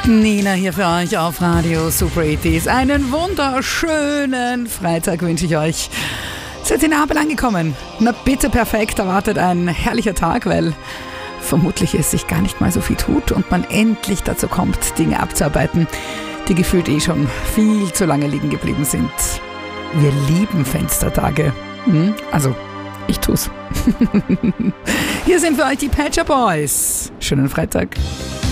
Nina hier für euch auf Radio Super 80s. Einen wunderschönen Freitag wünsche ich euch. Seid ihr in Abend angekommen? Na bitte perfekt, erwartet ein herrlicher Tag, weil vermutlich es sich gar nicht mal so viel tut und man endlich dazu kommt, Dinge abzuarbeiten, die gefühlt schon viel zu lange liegen geblieben sind. Wir lieben Fenstertage. Also, ich tu's. Hier sind für euch die Pet Shop Boys. Schönen Freitag.